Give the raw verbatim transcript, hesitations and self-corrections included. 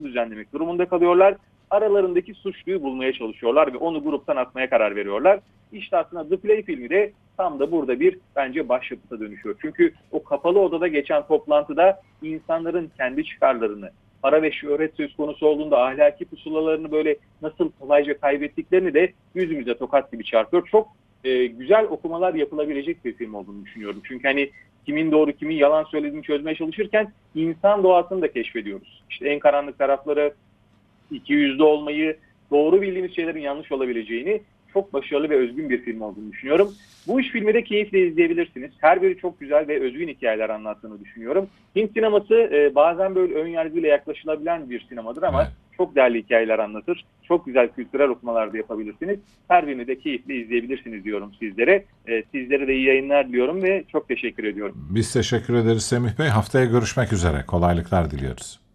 düzenlemek durumunda kalıyorlar. Aralarındaki suçluyu bulmaya çalışıyorlar ve onu gruptan atmaya karar veriyorlar. İşte aslında The Play filmi de tam da burada bir bence başyapıta dönüşüyor. Çünkü o kapalı odada geçen toplantıda insanların kendi çıkarlarını, para ve şöhret söz konusu olduğunda ahlaki pusulalarını böyle nasıl kolayca kaybettiklerini de yüzümüze tokat gibi çarpıyor. Çok e, güzel okumalar yapılabilecek bir film olduğunu düşünüyorum. Çünkü hani kimin doğru kimin yalan söylediğini çözmeye çalışırken insan doğasını da keşfediyoruz. İşte en karanlık tarafları, iki yüzlü olmayı, doğru bildiğimiz şeylerin yanlış olabileceğini, çok başarılı ve özgün bir film olduğunu düşünüyorum. Bu üç filmi de keyifle izleyebilirsiniz. Her biri çok güzel ve özgün hikayeler anlattığını düşünüyorum. Hint sineması e, bazen böyle ön yargıyla yaklaşılabilen bir sinemadır ama Evet. çok değerli hikayeler anlatır. Çok güzel kültürel okumalar da yapabilirsiniz. Her birini de keyifle izleyebilirsiniz diyorum sizlere. E, sizlere de iyi yayınlar diliyorum ve çok teşekkür ediyorum. Biz teşekkür ederiz Semih Bey. Haftaya görüşmek üzere. Kolaylıklar diliyoruz.